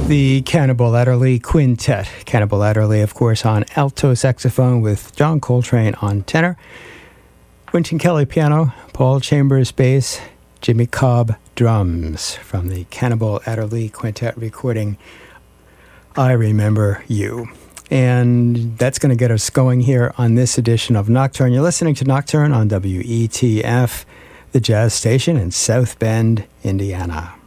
The Cannibal Adderley Quintet. Cannibal Adderley, of course, on alto saxophone with John Coltrane on tenor. Wynton Kelly piano, Paul Chambers bass, Jimmy Cobb drums from the Cannibal Adderley Quintet recording I Remember You. And that's going to get us going here on this edition of Nocturne. You're listening to Nocturne on WETF, the jazz station in South Bend, Indiana.